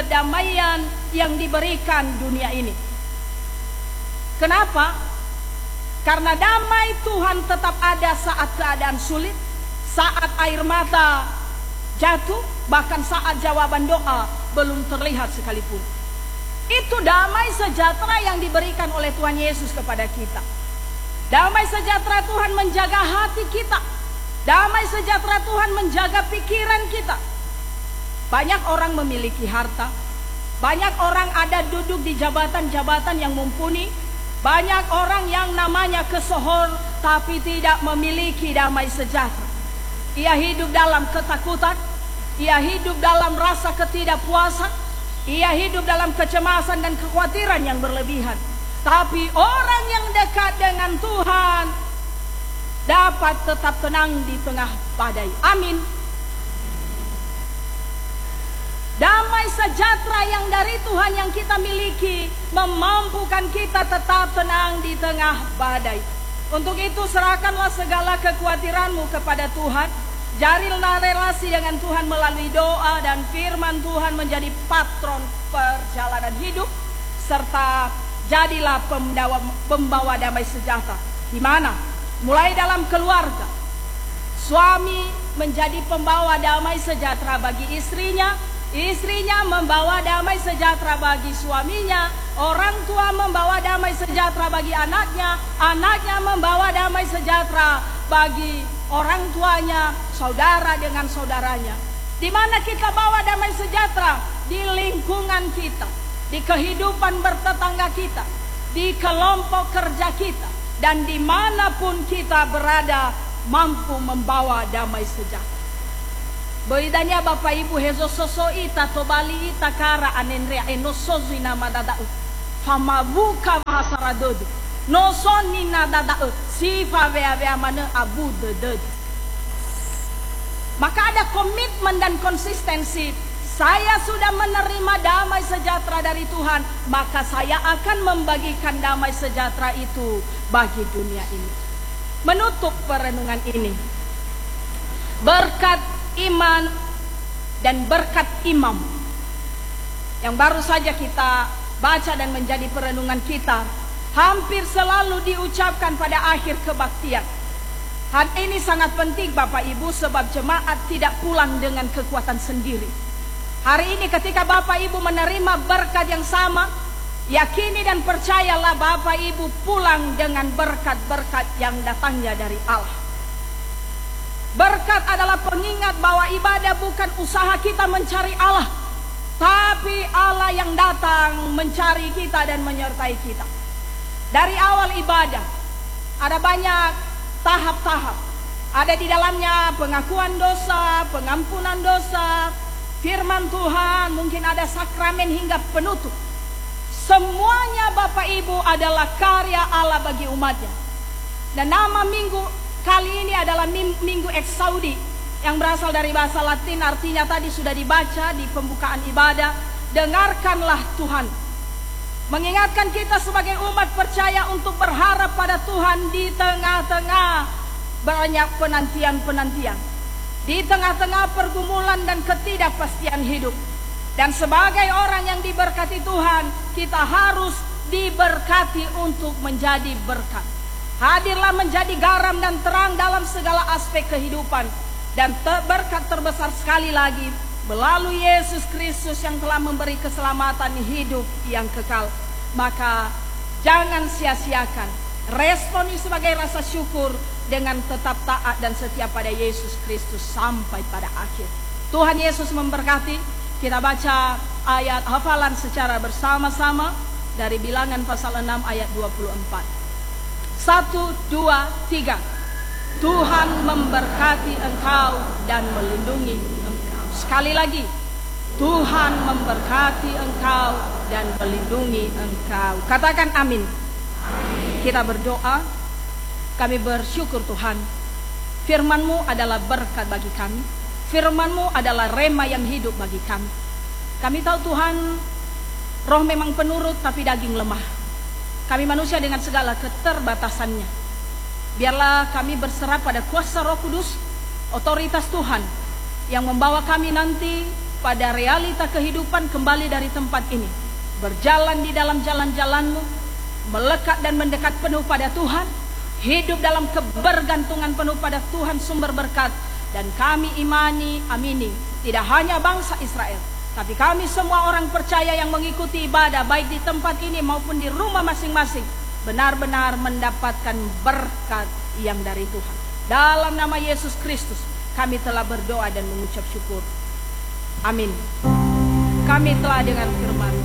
kedamaian yang diberikan dunia ini. Kenapa? Karena damai Tuhan tetap ada saat keadaan sulit, saat air mata jatuh, bahkan saat jawaban doa belum terlihat sekalipun. Itu damai sejahtera yang diberikan oleh Tuhan Yesus kepada kita. Damai sejahtera Tuhan menjaga hati kita. Damai sejahtera Tuhan menjaga pikiran kita. Banyak orang memiliki harta, banyak orang ada duduk di jabatan-jabatan yang mumpuni, banyak orang yang namanya kesohor tapi tidak memiliki damai sejahtera. Ia hidup dalam ketakutan, ia hidup dalam rasa ketidakpuasan, ia hidup dalam kecemasan dan kekhawatiran yang berlebihan. Tapi orang yang dekat dengan Tuhan dapat tetap tenang di tengah badai. Amin. Damai sejahtera yang dari Tuhan yang kita miliki memampukan kita tetap tenang di tengah badai. Untuk itu serahkanlah segala kekhawatiranmu kepada Tuhan. Jadilah relasi dengan Tuhan melalui doa dan firman Tuhan menjadi patron perjalanan hidup, serta jadilah pembawa damai sejahtera. Di mana? Mulai dalam keluarga. Suami menjadi pembawa damai sejahtera bagi istrinya, istrinya membawa damai sejahtera bagi suaminya, orang tua membawa damai sejahtera bagi anaknya, anaknya membawa damai sejahtera bagi orang tuanya, saudara dengan saudaranya. Di mana kita bawa damai sejahtera? Di lingkungan kita, di kehidupan bertetangga kita, di kelompok kerja kita, dan dimanapun kita berada mampu membawa damai sejahtera. Beidanya Bapak Ibu hezo soso ita tobali ita kara anenrea enosozi nama dadau famabuka mahasaradodu nosoni na dadau sifa vea vea mana abu deded. Maka ada komitmen dan konsistensi. Saya sudah menerima damai sejahtera dari Tuhan, maka saya akan membagikan damai sejahtera itu bagi dunia ini. Menutup perenungan ini, berkat iman dan berkat imam yang baru saja kita baca dan menjadi perenungan kita, hampir selalu diucapkan pada akhir kebaktian. Hal ini sangat penting Bapak Ibu, sebab jemaat tidak pulang dengan kekuatan sendiri. Hari ini ketika Bapak Ibu menerima berkat yang sama, yakini dan percayalah Bapak Ibu pulang dengan berkat-berkat yang datangnya dari Allah. Berkat adalah pengingat bahwa ibadah bukan usaha kita mencari Allah, tapi Allah yang datang mencari kita dan menyertai kita. Dari awal ibadah ada banyak tahap-tahap. Ada di dalamnya pengakuan dosa, pengampunan dosa, firman Tuhan, mungkin ada sakramen hingga penutup. Semuanya Bapak Ibu adalah karya Allah bagi umatnya. Dan nama minggu kali ini adalah Minggu Eksaudi, yang berasal dari bahasa Latin, artinya tadi sudah dibaca di pembukaan ibadah. Dengarkanlah Tuhan, mengingatkan kita sebagai umat percaya untuk berharap pada Tuhan di tengah-tengah banyak penantian-penantian, di tengah-tengah pergumulan dan ketidakpastian hidup. Dan sebagai orang yang diberkati Tuhan, kita harus diberkati untuk menjadi berkat. Hadirlah menjadi garam dan terang dalam segala aspek kehidupan. Dan berkat terbesar sekali lagi melalui Yesus Kristus yang telah memberi keselamatan hidup yang kekal. Maka jangan sia-siakan, responi sebagai rasa syukur dengan tetap taat dan setia pada Yesus Kristus sampai pada akhir. Tuhan Yesus memberkati. Kita baca ayat hafalan secara bersama-sama dari Bilangan pasal 6 ayat 24. 1, 2, 3. Tuhan memberkati engkau dan melindungi engkau. Sekali lagi, Tuhan memberkati engkau dan melindungi engkau. Katakan amin. Amin. Kita berdoa. Kami bersyukur Tuhan, firman-Mu adalah berkat bagi kami. Firman-Mu adalah rema yang hidup bagi kami. Kami tahu Tuhan, roh memang penurut tapi daging lemah. Kami manusia dengan segala keterbatasannya. Biarlah kami berserah pada kuasa Roh Kudus, otoritas Tuhan yang membawa kami nanti pada realita kehidupan kembali dari tempat ini, berjalan di dalam jalan-jalanmu, melekat dan mendekat penuh pada Tuhan, hidup dalam kebergantungan penuh pada Tuhan sumber berkat. Dan kami amini, tidak hanya bangsa Israel, tapi kami semua orang percaya yang mengikuti ibadah baik di tempat ini maupun di rumah masing-masing, benar-benar mendapatkan berkat yang dari Tuhan. Dalam nama Yesus Kristus kami telah berdoa dan mengucap syukur. Amin. Kami telah dengan firman